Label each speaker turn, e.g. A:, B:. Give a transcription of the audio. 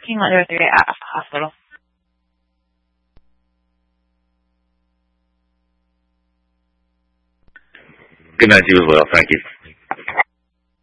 A: working Monday through Thursday at a hospital.
B: Good night to you as well. Thank you.